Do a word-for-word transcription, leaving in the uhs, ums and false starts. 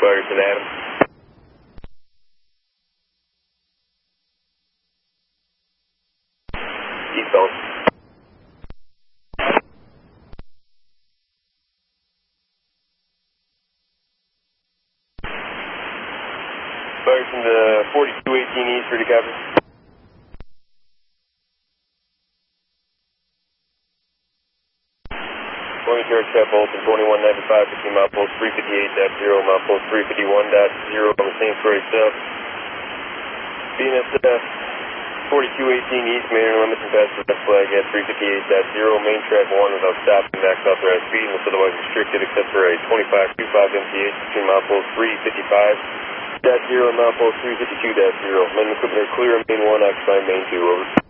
Ferguson Adams. Eastbound. Ferguson to forty-two eighteen East, ready to copy. Going to George Chef Bolton, twenty-one ninety-five, fifteen mile post three fifty-eight point zero, mile post three fifty-one point zero on the same story south. Being at uh, forty-two eighteen East, main limits and pass the flag at three fifty-eight point zero, main track one without stopping, max authorized speed, and is otherwise restricted except for a twenty-five point two five M P H between mile post three fifty-five point zero and mile post three fifty-two point zero. Men and equipment are clear, main one, occupying main two, over.